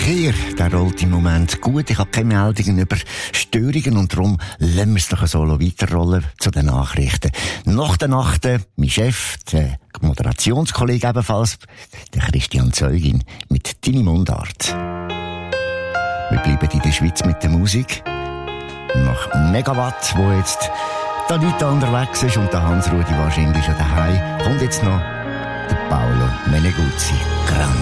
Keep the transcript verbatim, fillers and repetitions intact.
Verkehr, der rollt im Moment gut. Ich habe keine Meldungen über Störungen und darum lassen wir es doch so weiterrollen zu den Nachrichten. Nach der Nacht, mein Chef, der Moderationskollege ebenfalls, der Christian Zeugin, mit «Deine Mundart». Wir bleiben in der Schweiz mit der Musik. Nach Megawatt, wo jetzt da Leute unterwegs ist und der Hans-Rudi wahrscheinlich schon daheim, kommt jetzt noch der Paolo Meneguzzi. Gran